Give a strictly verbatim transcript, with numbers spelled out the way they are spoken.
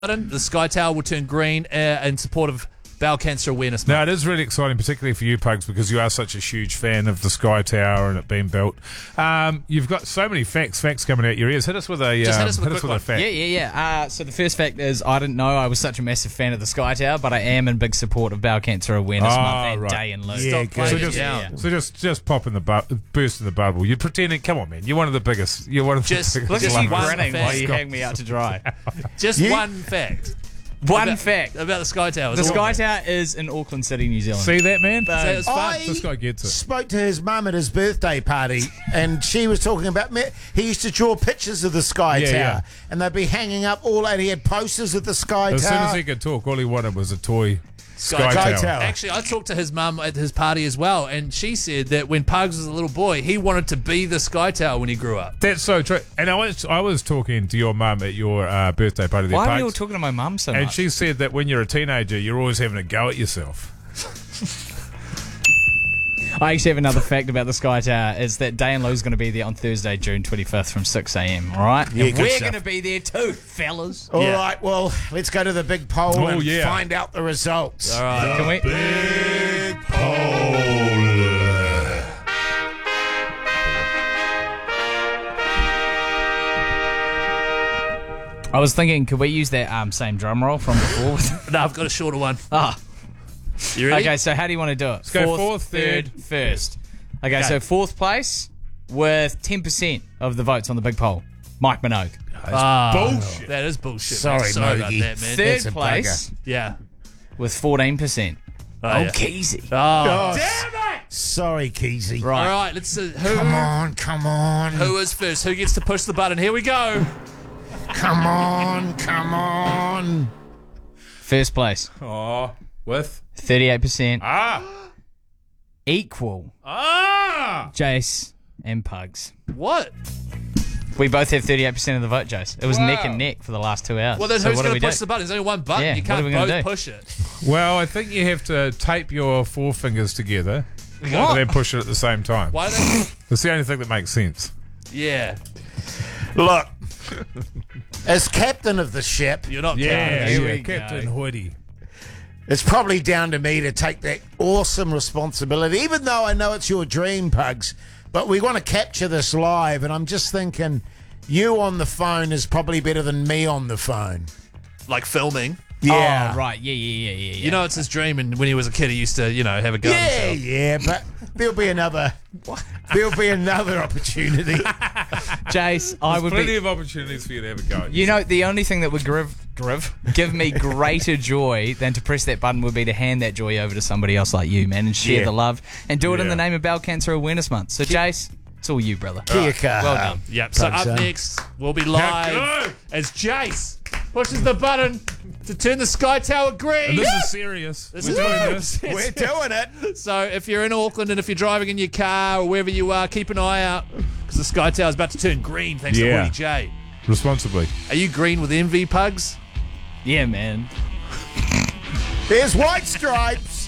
The Sky Tower will turn green uh, in support of Bowel Cancer Awareness Month. Now, it is really exciting, particularly for you, Pugs, because you are such a huge fan of the Sky Tower and it being built. Um, you've got so many facts, facts coming out your ears. Hit us with a, Just um, hit us with, hit a, us quick with a fact. Yeah, yeah, yeah. Uh, so the first fact is I didn't know I was such a massive fan of the Sky Tower, but I am in big support of Bowel Cancer Awareness Oh, Month and right. Day in Lieu. Stop playing So it just, down. so just, just pop in the bu- burst in the bubble. You're pretending. Come on, man. You're one of the biggest. You're one of the Just- biggest. Look Just at you one grinning fact. while you hang me out to dry. Just You- one fact. One about, fact. about the Sky Tower. The It's Sky all- Tower is in Auckland City, New Zealand. See that, man? So it's fun. I This guy gets it. spoke to his mum at his birthday party, and she was talking about me. He used to draw pictures of the Sky Yeah, Tower, yeah. and they'd be hanging up all. And he had posters of the Sky As soon Tower. as he could talk, all he wanted was a toy Sky, Sky Tower. Tower. Actually, I talked to his mum at his party as well, and she said that when Pugs was a little boy, he wanted to be the Sky Tower when he grew up. That's so true. And I was I was talking to your mum at your uh, birthday party there, Why are Pugs, we all talking to my mum so and much? she said that when you're a teenager, you're always having a go at yourself. I actually have another fact about the Sky Tower is that Day in Lieu is going to be there on Thursday, June twenty-fifth from six a.m, all right? Yeah, and good we're stuff. going to be there too, fellas. All Yeah. right, well, let's go to the big poll Oh, and yeah. find out the results. All right. Can we? Big poll. I was thinking, could we use that um, same drum roll from before? No, I've got a shorter one. Ah, You ready? okay, so how do you want to do it? Let's go fourth, third, first. Okay, Okay. so fourth place with ten percent of the votes on the big poll, Mike Minogue. Ah, bullshit. That is bullshit. Sorry, man. Sorry about Mogi. that, man. Third That's a place Yeah. with fourteen percent. Oh, Oh, yeah. Keezy. Oh. Oh, sorry, Keezy. Right. All right, let's see. Who, Come on, come on. who is first? Who gets to push the button? Here we go. Come on, come on. First place, Oh, with thirty-eight percent. ah Equal, ah. Jace and Pugs. What? We both have thirty-eight percent of the vote, Jace. It was Wow. neck and neck for the last two hours. Well, then so who's what do going we to push do? the button? There's only one button. Yeah, you what can't are we gonna both do? push it. Well, I think you have to tape your forefingers together What? and then push it at the same time. Why don't That's the only thing that makes sense. Yeah. Look, as captain of the ship, You're not Here counting. we Captain go. Hoodie. it's probably down to me to take that awesome responsibility, even though I know it's your dream, Pugs. But we want to capture this live, and I'm just thinking you on the phone is probably better than me on the phone. Like filming. Yeah. Oh, right. Yeah, yeah, yeah, yeah, yeah. You know, it's his dream, and when he was a kid, he used to, you know, have a go at Yeah, himself. yeah, but there'll be another. There'll be another opportunity. Jace, I There's would plenty be. of opportunities for you to have a go at You know, the only thing that would griv, griv, give me greater joy than to press that button would be to hand that joy over to somebody else like you, man, and share Yeah. the love and do it in Yeah. the name of Bowel Cancer Awareness Month. So, Jace, it's all you, brother. Kia kaha. Well done. Yep. So Pugs, up eh? next, we'll be Now live go. as Jace pushes the button to turn the Sky Tower green. And this is serious. This We're is doing this. We're doing it. So if you're in Auckland and if you're driving in your car or wherever you are, keep an eye out because the Sky Tower is about to turn green thanks Yeah. to Woody J. Responsibly. Are you green with envy, Pugs? Yeah, man. There's white stripes.